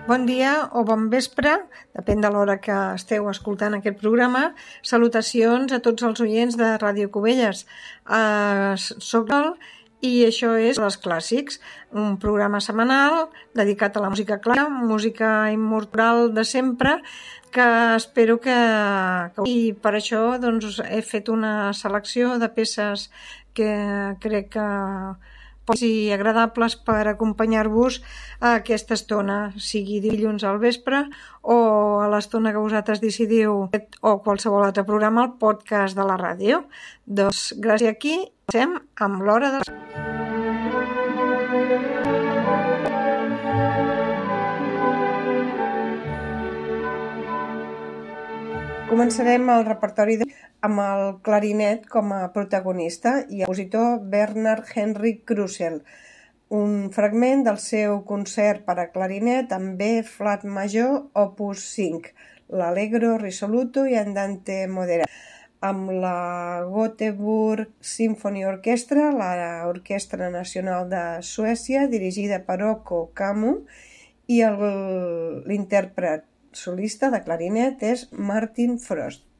Bon dia o bon vespre, depèn de l'hora que esteu escoltant aquest programa. Salutacions a tots els oients de Ràdio Cubelles. Soc Val i això és Les Clàssics, un programa setmanal dedicat a la música clàssica, música immortal de sempre, que espero que... I per això doncs, he fet una selecció de peces que crec que poden ser agradables per acompanyar-vos a aquesta estona, sigui dilluns al vespre o a l'estona que vosaltres decidiu, o qualsevol altre programa, el podcast de la ràdio. Doncs gràcies, aquí passem amb l'hora de... Començarem el repertori amb el clarinet com a protagonista i el compositor Bernhard Henrik Krusell, un fragment del seu concert per a clarinet en B flat major opus 5, l'Allegro risoluto i andante moderato, amb la Göteborg Symphony Orchestra, l'Orquestra Nacional de Suècia, dirigida per Ocko Kammo, i l'intèrpret solista de clarinet és Martin Frost.